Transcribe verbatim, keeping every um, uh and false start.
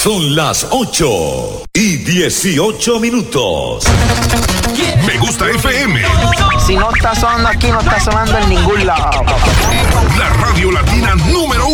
Son las ocho y dieciocho minutos. Me Gusta F M. Si no está sonando aquí, no está sonando en ningún lado.